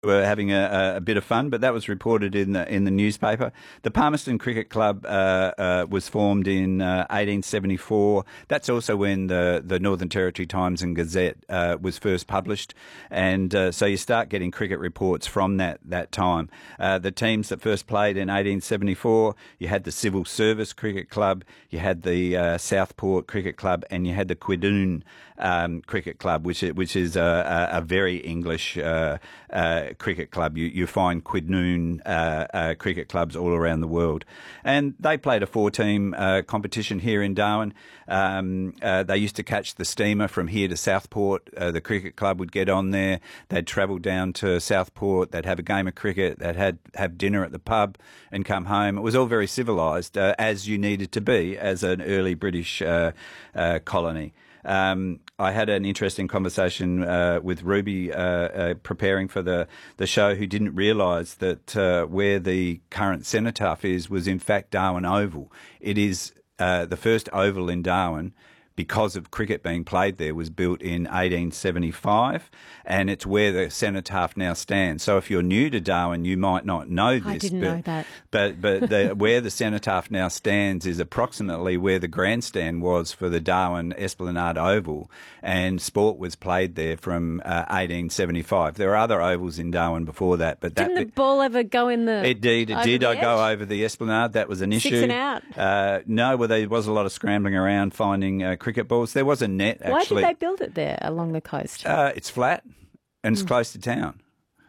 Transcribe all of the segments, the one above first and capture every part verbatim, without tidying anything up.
were having a, a bit of fun, but that was reported in the in the newspaper. The Palmerston Cricket Club uh, uh, was formed in uh, eighteen seventy-four. That's also when the, the Northern Territory Times and Gazette uh, was first published, and uh, so you start getting cricket reports from that that time. Uh, the teams that first played in eighteen seventy-four, you had the Civil Service Cricket Club, you had the uh, Southport Cricket Club, and you had the Quiddoon um, Cricket Club, which is, which is a, a, a very English uh, uh, cricket club. You, you find Quidnoon uh, uh, cricket clubs all around the world. And they played a four-team uh, competition here in Darwin. Um, uh, they used to catch the steamer from here to Southport. Uh, the cricket club would get on there. They'd travel down to Southport. They'd have a game of cricket. They'd had, have dinner at the pub and come home. It was all very civilised, uh, as you needed to be as an early British uh, uh, colony. Um, I had an interesting conversation uh, with Ruby uh, uh, preparing for the, the show, who didn't realise that uh, where the current cenotaph is was in fact Darwin Oval. It is uh, the first oval in Darwin, because of cricket being played there, was built in eighteen seventy-five, and it's where the cenotaph now stands. So if you're new to Darwin, you might not know this. I didn't but, know that. But, but the, where the cenotaph now stands is approximately where the grandstand was for the Darwin Esplanade Oval, and sport was played there from uh, eighteen seventy-five. There are other ovals in Darwin before that. but Didn't that, the ball ever go in the... It did, it did. I go over the Esplanade. That was an issue. Six and out? Uh, no, well, there was a lot of scrambling around finding uh, cricket balls. There was a net, actually. Why did they build it there along the coast? Uh, it's flat and it's Mm. close to town.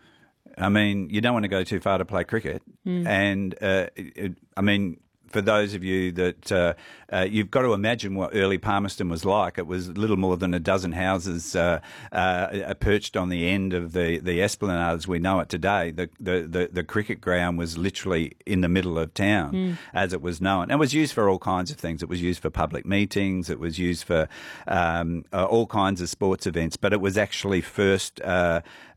I mean, you don't want to go too far to play cricket. Mm. And, uh, it, it, I mean, for those of you that uh, uh, you've got to imagine what early Palmerston was like. It was little more than a dozen houses uh, uh, perched on the end of the, the Esplanade as we know it today. The, the, the, the cricket ground was literally in the middle of town, mm. as it was known. And it was used for all kinds of things. It was used for public meetings. It was used for um, uh, all kinds of sports events. But it was actually first... Uh,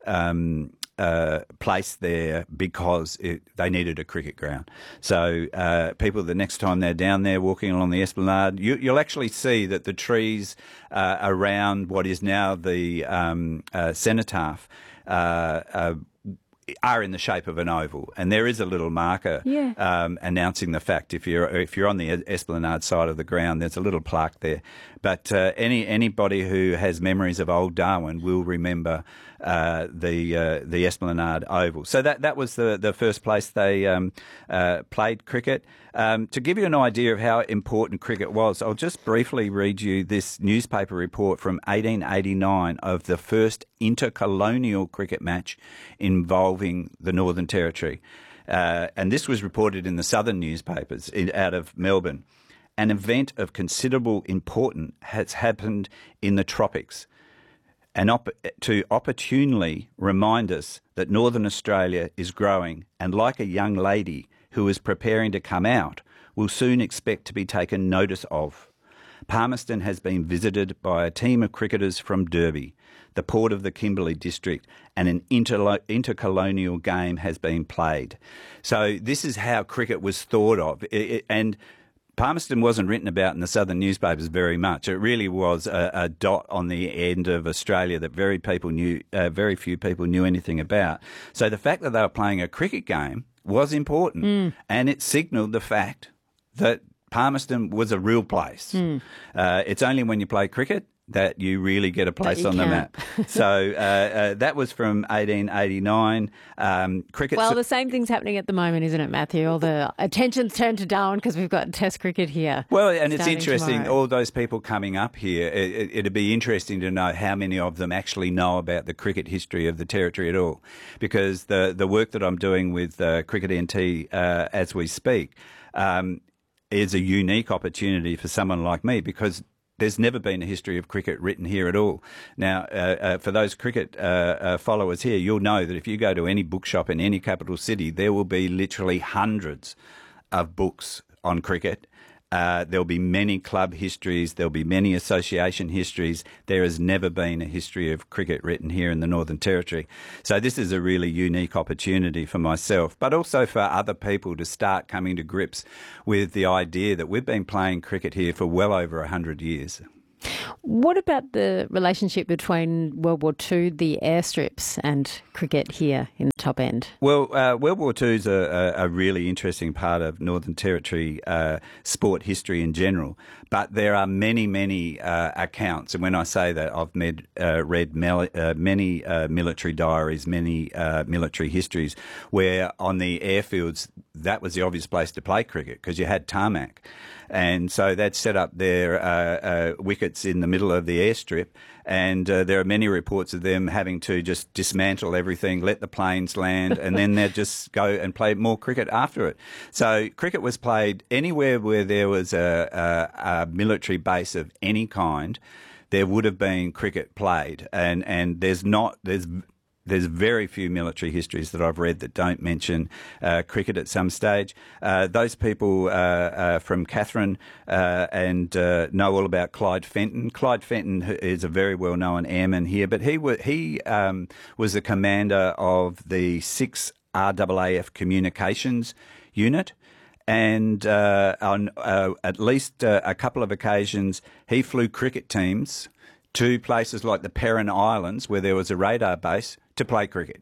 um, Uh, placed there because it, they needed a cricket ground. So uh, people, the next time they're down there walking along the Esplanade, you, you'll actually see that the trees uh, around what is now the um, uh, cenotaph uh, uh, are in the shape of an oval, and there is a little marker yeah. um, announcing the fact. If you're if you're on the Esplanade side of the ground, there's a little plaque there. But uh, any anybody who has memories of old Darwin will remember uh, the uh, the Esplanade Oval. So that that was the the first place they um, uh, played cricket. Um, to give you an idea of how important cricket was, I'll just briefly read you this newspaper report from eighteen eighty-nine of the first intercolonial cricket match involving the Northern Territory. Uh, and this was reported in the southern newspapers in, out of Melbourne. An event of considerable importance has happened in the tropics, and op- to opportunely remind us that Northern Australia is growing, and like a young lady who is preparing to come out, will soon expect to be taken notice of. Palmerston has been visited by a team of cricketers from Derby, the port of the Kimberley district, and an interlo- intercolonial game has been played. So this is how cricket was thought of. It, it, and Palmerston wasn't written about in the southern newspapers very much. It really was a, a dot on the end of Australia that very people knew, uh, very few people knew anything about. So the fact that they were playing a cricket game was important, mm. and it signalled the fact that Palmerston was a real place. Mm. Uh, it's only when you play cricket that you really get a place on can. the map. So uh, uh, that was from eighteen eighty-nine. Um, cricket. Well, the same thing's happening at the moment, isn't it, Matthew? All the attention's turned to Darwin because we've got Test cricket here. Well, and it's interesting, tomorrow. all those people coming up here, it, it, it'd be interesting to know how many of them actually know about the cricket history of the Territory at all. Because the, the work that I'm doing with uh, Cricket N T uh, as we speak um, is a unique opportunity for someone like me, because there's never been a history of cricket written here at all. Now, uh, uh, for those cricket uh, uh, followers here, you'll know that if you go to any bookshop in any capital city, there will be literally hundreds of books on cricket. Uh, there'll be many club histories. There'll be many association histories. There has never been a history of cricket written here in the Northern Territory. So this is a really unique opportunity for myself, but also for other people to start coming to grips with the idea that we've been playing cricket here for well over one hundred years. What about the relationship between World War Two, the airstrips, and cricket here in the top end? Well, uh, World War Two is a, a, a really interesting part of Northern Territory uh, sport history in general. But there are many, many uh, accounts, and when I say that, I've med, uh, read mel- uh, many uh, military diaries, many uh, military histories, where on the airfields that was the obvious place to play cricket because you had tarmac. And so they'd set up their uh, uh, wickets in the middle of the airstrip, and uh, there are many reports of them having to just dismantle everything, let the planes land, and then they'd just go and play more cricket after it. So cricket was played anywhere where there was a, a, a military base of any kind. There would have been cricket played, and and there's not there's. There's very few military histories that I've read that don't mention uh, cricket at some stage. Uh, those people uh, uh, from Katherine uh, and uh, know all about Clyde Fenton. Clyde Fenton is a very well-known airman here, but he, w- he um, was the commander of the sixth R A A F Communications Unit. And uh, on uh, at least uh, a couple of occasions, he flew cricket teams to places like the Perrin Islands, where there was a radar base, to play cricket.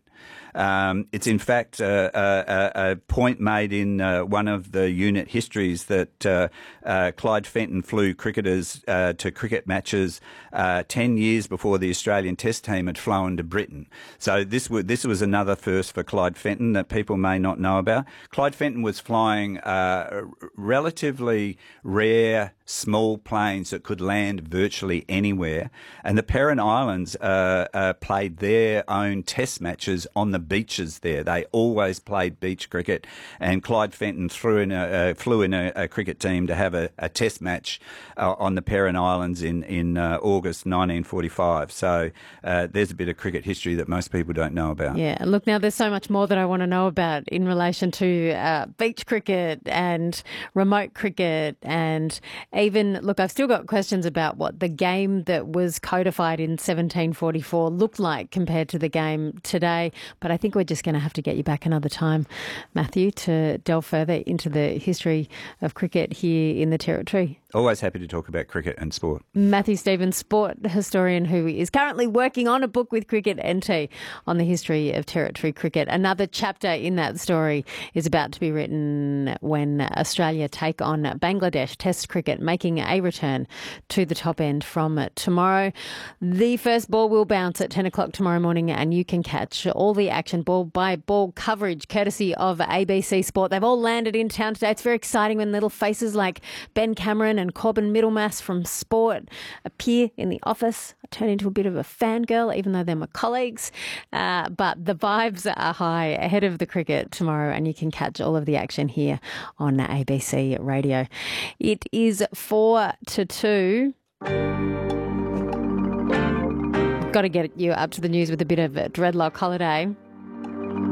Um, it's in fact uh, a, a point made in uh, one of the unit histories that uh, uh, Clyde Fenton flew cricketers uh, to cricket matches uh, ten years before the Australian Test team had flown to Britain. So this was, this was another first for Clyde Fenton that people may not know about. Clyde Fenton was flying uh, relatively rare small planes that could land virtually anywhere, and the Perrin Islands uh, uh, played their own test matches on the beaches there. They always played beach cricket, and Clyde Fenton threw in a, uh, flew in a, a cricket team to have a, a test match uh, on the Perrin Islands in, in uh, August nineteen forty-five. So uh, there's a bit of cricket history that most people don't know about. Yeah, look, now there's so much more that I want to know about in relation to uh, beach cricket and remote cricket, and even, look, I've still got questions about what the game that was codified in seventeen forty-four looked like compared to the game today. But I think we're just going to have to get you back another time, Matthew, to delve further into the history of cricket here in the Territory. Always happy to talk about cricket and sport. Matthew Stevens, sport historian who is currently working on a book with Cricket N T on the history of Territory cricket. Another chapter in that story is about to be written when Australia take on Bangladesh Test cricket, making a return to the top end from tomorrow. The first ball will bounce at ten o'clock tomorrow morning, and you can catch all the action ball by ball coverage courtesy of A B C Sport. They've all landed in town today. It's very exciting when little faces like Ben Cameron and Corbin Middlemass from Sport appear in the office. I turn into a bit of a fangirl, even though they're my colleagues. Uh, but the vibes are high ahead of the cricket tomorrow, and you can catch all of the action here on A B C Radio. It is four to two. Got to get you up to the news with a bit of a dreadlock holiday.